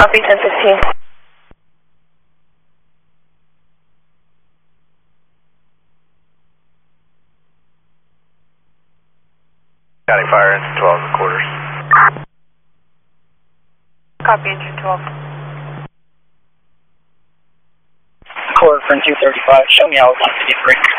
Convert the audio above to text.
Copy 1015. County Fire, engine 12 and quarters. Copy engine 12. Quarter from 235, show me how it's on 53.